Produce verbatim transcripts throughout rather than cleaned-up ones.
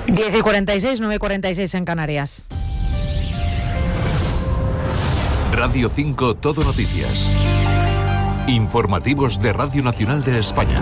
diez y cuarenta y seis, nueve y cuarenta y seis en Canarias. Radio cinco Todo Noticias. Informativos de Radio Nacional de España.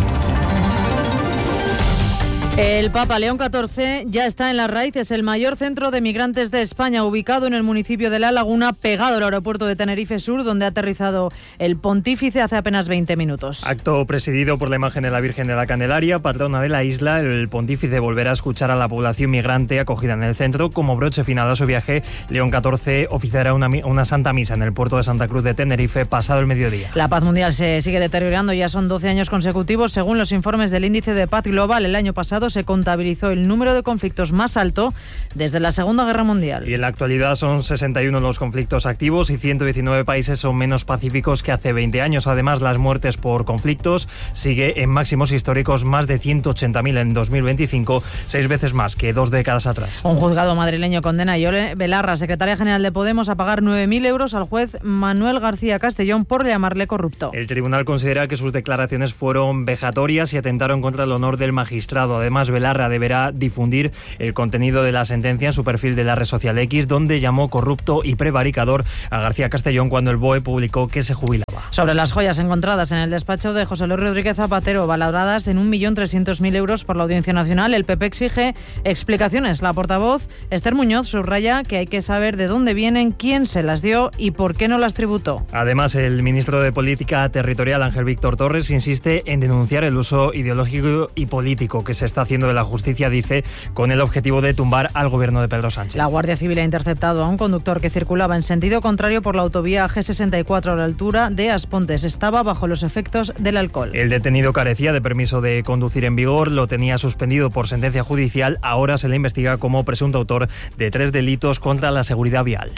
El Papa León catorce ya está en Las Raíces, el mayor centro de migrantes de España, ubicado en el municipio de La Laguna, pegado al aeropuerto de Tenerife Sur, donde ha aterrizado el pontífice hace apenas veinte minutos. Acto presidido por la imagen de la Virgen de la Candelaria, patrona de la isla. El pontífice volverá a escuchar a la población migrante acogida en el centro. Como broche final a su viaje, León catorce oficiará una, una santa misa en el puerto de Santa Cruz de Tenerife pasado el mediodía. La paz mundial se sigue deteriorando, ya son doce años consecutivos. Según los informes del Índice de Paz Global, el año pasado se contabilizó el número de conflictos más alto desde la Segunda Guerra Mundial. Y en la actualidad son sesenta y uno los conflictos activos y ciento diecinueve países son menos pacíficos que hace veinte años. Además, las muertes por conflictos sigue en máximos históricos, más de ciento ochenta mil en dos mil veinticinco, seis veces más que dos décadas atrás. Un juzgado madrileño condena a Ione Belarra, secretaria general de Podemos, a pagar nueve mil euros al juez Manuel García Castellón por llamarle corrupto. El tribunal considera que sus declaraciones fueron vejatorias y atentaron contra el honor del magistrado. Además, Belarra deberá difundir el contenido de la sentencia en su perfil de la red social X, donde llamó corrupto y prevaricador a García Castellón cuando el B O E publicó que se jubilaba. Sobre las joyas encontradas en el despacho de José Luis Rodríguez Zapatero, valoradas en un millón trescientos mil euros por la Audiencia Nacional, el P P exige explicaciones. La portavoz Esther Muñoz subraya que hay que saber de dónde vienen, quién se las dio y por qué no las tributó. Además, el ministro de Política Territorial, Ángel Víctor Torres, insiste en denunciar el uso ideológico y político que se está haciendo de la justicia, dice, con el objetivo de tumbar al gobierno de Pedro Sánchez. La Guardia Civil ha interceptado a un conductor que circulaba en sentido contrario por la autovía G sesenta y cuatro a la altura de Aspontes. Estaba bajo los efectos del alcohol. El detenido carecía de permiso de conducir en vigor, lo tenía suspendido por sentencia judicial. Ahora se le investiga como presunto autor de tres delitos contra la seguridad vial.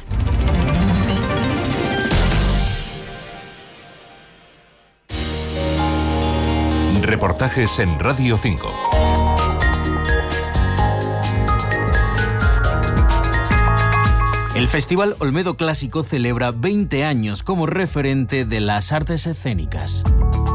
Reportajes en Radio cinco. El Festival Olmedo Clásico celebra veinte años como referente de las artes escénicas.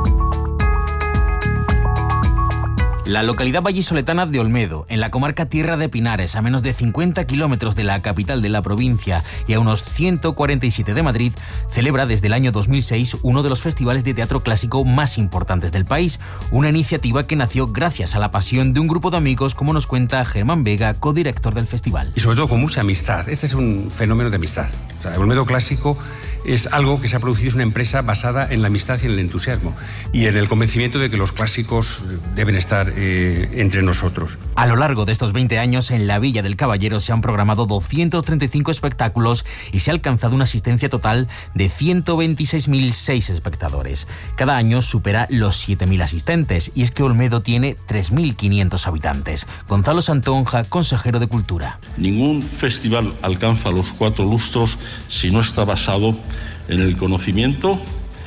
La localidad vallisoletana de Olmedo, en la comarca Tierra de Pinares, a menos de cincuenta kilómetros de la capital de la provincia y a unos ciento cuarenta y siete de Madrid, celebra desde el año dos mil seis uno de los festivales de teatro clásico más importantes del país, una iniciativa que nació gracias a la pasión de un grupo de amigos, como nos cuenta Germán Vega, codirector del festival. Y sobre todo con mucha amistad. Este es un fenómeno de amistad. O sea, el Olmedo Clásico es algo que se ha producido, es una empresa basada en la amistad y en el entusiasmo y en el convencimiento de que los clásicos deben estar eh, entre nosotros. A lo largo de estos veinte años, en la Villa del Caballero se han programado doscientos treinta y cinco espectáculos y se ha alcanzado una asistencia total de ciento veintiséis mil seis espectadores. Cada año supera los siete mil asistentes, y es que Olmedo tiene tres mil quinientos habitantes. Gonzalo Santonja, consejero de Cultura. Ningún festival alcanza los cuatro lustros si no está basado en el conocimiento,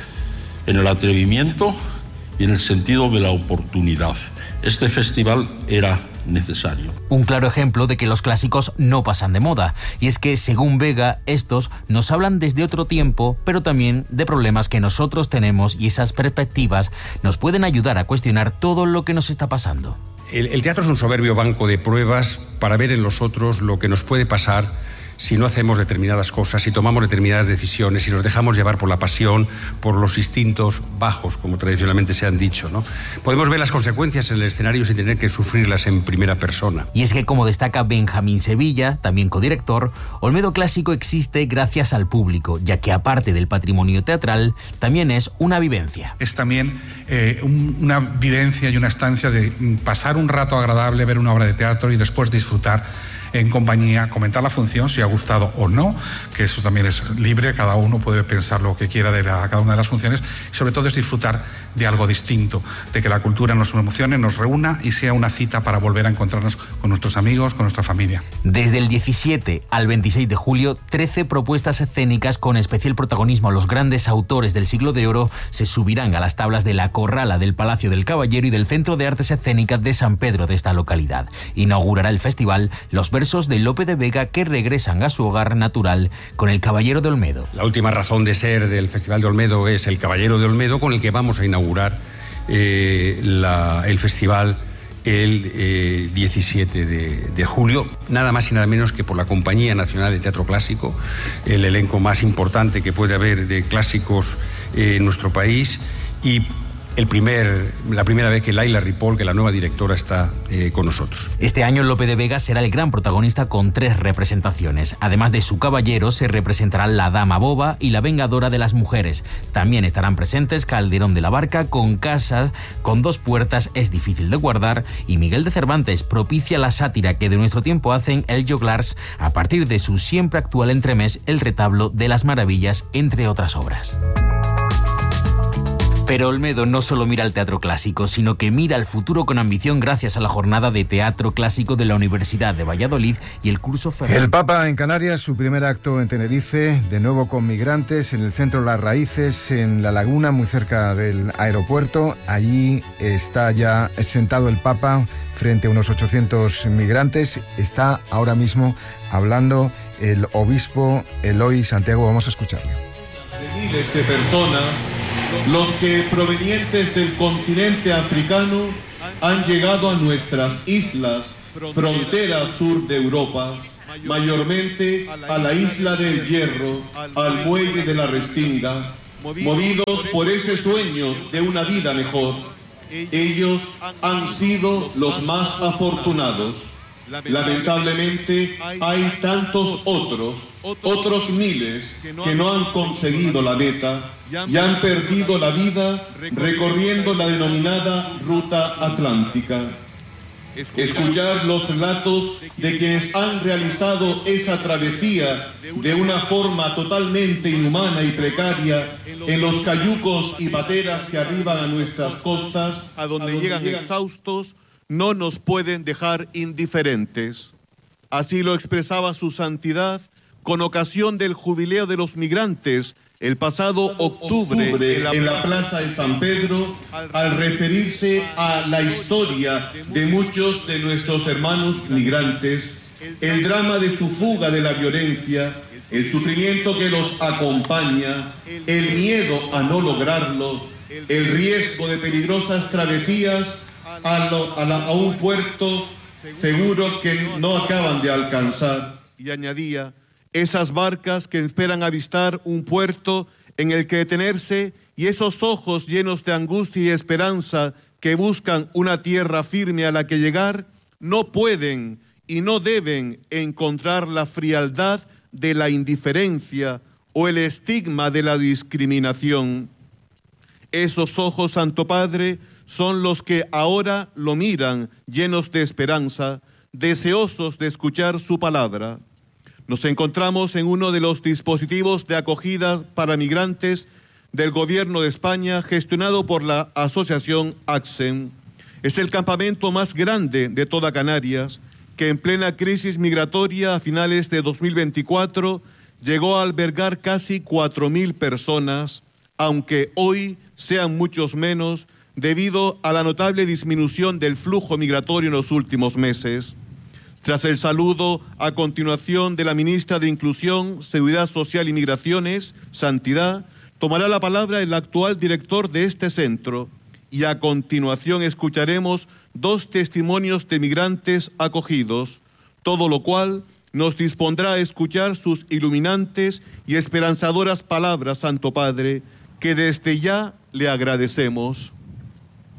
en el atrevimiento y en el sentido de la oportunidad. Este festival era necesario. Un claro ejemplo de que los clásicos no pasan de moda, y es que, según Vega, estos nos hablan desde otro tiempo, pero también de problemas que nosotros tenemos, y esas perspectivas nos pueden ayudar a cuestionar todo lo que nos está pasando. El, el teatro es un soberbio banco de pruebas para ver en los otros lo que nos puede pasar si no hacemos determinadas cosas, si tomamos determinadas decisiones, si nos dejamos llevar por la pasión, por los instintos bajos, como tradicionalmente se han dicho, ¿no? Podemos ver las consecuencias en el escenario sin tener que sufrirlas en primera persona. Y es que, como destaca Benjamín Sevilla, también codirector, Olmedo Clásico existe gracias al público, ya que aparte del patrimonio teatral, también es una vivencia. Es también eh, un, una vivencia y una estancia de pasar un rato agradable, ver una obra de teatro y después disfrutar en compañía, comentar la función, si ha gustado o no, que eso también es libre, cada uno puede pensar lo que quiera de la, cada una de las funciones, y sobre todo es disfrutar de algo distinto, de que la cultura nos emocione, nos reúna y sea una cita para volver a encontrarnos con nuestros amigos, con nuestra familia. Desde el diecisiete al veintiséis de julio, trece propuestas escénicas con especial protagonismo a los grandes autores del siglo de oro se subirán a las tablas de la Corrala del Palacio del Caballero y del Centro de Artes Escénicas de San Pedro de esta localidad. Inaugurará el festival los versos de Lope de Vega, que regresan a su hogar natural con el Caballero de Olmedo. La última razón de ser del Festival de Olmedo es el Caballero de Olmedo, con el que vamos a inaugurar eh, la, el festival el eh, diecisiete de julio, nada más y nada menos que por la Compañía Nacional de Teatro Clásico, el elenco más importante que puede haber de clásicos eh, en nuestro país, y el primer, la primera vez que Laila Ripoll, que la nueva directora, está eh, con nosotros. Este año Lope de Vega será el gran protagonista con tres representaciones. Además de su caballero, se representarán La Dama Boba y La Vengadora de las Mujeres. También estarán presentes Calderón de la Barca, con Casas, con dos puertas, Es difícil de guardar, y Miguel de Cervantes propicia la sátira que de nuestro tiempo hacen el Joglars a partir de su siempre actual entremés El Retablo de las Maravillas, entre otras obras. Pero Olmedo no solo mira al teatro clásico, sino que mira al futuro con ambición gracias a la jornada de teatro clásico de la Universidad de Valladolid y el curso Ferrer. El Papa en Canarias, su primer acto en Tenerife, de nuevo con migrantes, en el centro Las Raíces, en La Laguna, muy cerca del aeropuerto. Allí está ya sentado el Papa frente a unos ochocientos migrantes. Está ahora mismo hablando el obispo Eloy Santiago. Vamos a escucharle. De miles de personas, los que provenientes del continente africano han llegado a nuestras islas, frontera sur de Europa, mayormente a la isla del Hierro, al muelle de la Restinga, movidos por ese sueño de una vida mejor. Ellos han sido los más afortunados. Lamentablemente hay tantos otros, otros miles que no han conseguido la meta y han perdido la vida recorriendo la denominada Ruta Atlántica. Escuchar los relatos de quienes han realizado esa travesía de una forma totalmente inhumana y precaria en los cayucos y pateras que arriban a nuestras costas, a donde, a donde llegan, llegan exhaustos, no nos pueden dejar indiferentes. Así lo expresaba su santidad con ocasión del jubileo de los migrantes el pasado octubre, octubre en, la en la plaza de San Pedro, al referirse a la historia de muchos de nuestros hermanos migrantes, el drama de su fuga de la violencia, el sufrimiento que los acompaña, el miedo a no lograrlo, el riesgo de peligrosas travesías A, lo, a, la, a un puerto seguro que no acaban de alcanzar. Y añadía, esas barcas que esperan avistar un puerto en el que detenerse y esos ojos llenos de angustia y esperanza que buscan una tierra firme a la que llegar, no pueden y no deben encontrar la frialdad de la indiferencia o el estigma de la discriminación. Esos ojos, Santo Padre, son los que ahora lo miran llenos de esperanza, deseosos de escuchar su palabra. Nos encontramos en uno de los dispositivos de acogida para migrantes del Gobierno de España, gestionado por la asociación ACSEM. Es el campamento más grande de toda Canarias, que en plena crisis migratoria a finales de dos mil veinticuatro llegó a albergar casi cuatro mil personas, aunque hoy sean muchos menos, debido a la notable disminución del flujo migratorio en los últimos meses. Tras el saludo a continuación de la ministra de Inclusión, Seguridad Social y Migraciones, Santidad, tomará la palabra el actual director de este centro y a continuación escucharemos dos testimonios de migrantes acogidos, todo lo cual nos dispondrá a escuchar sus iluminantes y esperanzadoras palabras, Santo Padre, que desde ya le agradecemos.